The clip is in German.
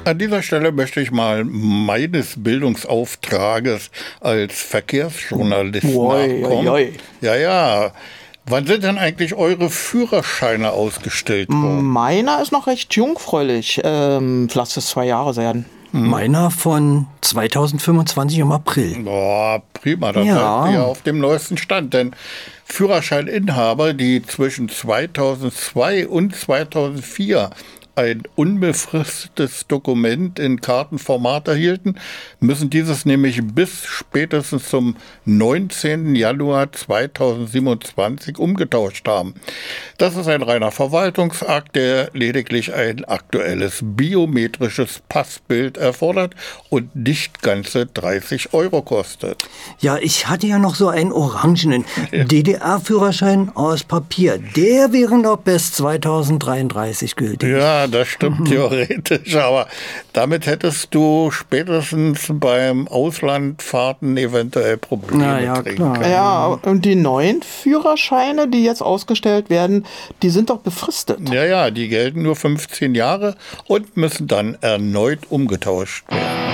An dieser Stelle möchte ich mal meines Bildungsauftrages als Verkehrsjournalist nachkommen. Ja. Wann sind denn eigentlich eure Führerscheine ausgestellt worden? Meiner ist noch recht jungfräulich. Lass es 2 Jahre werden. Meiner von 2025 im April. Boah, prima, dann seid ihr auf dem neuesten Stand. Denn Führerscheininhaber, die zwischen 2002 und 2004 ein unbefristetes Dokument in Kartenformat erhielten, müssen dieses nämlich bis spätestens zum 19. Januar 2027 umgetauscht haben. Das ist ein reiner Verwaltungsakt, der lediglich ein aktuelles biometrisches Passbild erfordert und nicht ganze 30 € kostet. Ja, ich hatte ja noch so einen orangenen DDR-Führerschein aus Papier. Der wäre noch bis 2033 gültig. Ja, das stimmt theoretisch, aber damit hättest du spätestens beim Auslandfahrten eventuell Probleme kriegen können. Ja, und die neuen Führerscheine, die jetzt ausgestellt werden, die sind doch befristet. Ja, die gelten nur 15 Jahre und müssen dann erneut umgetauscht werden.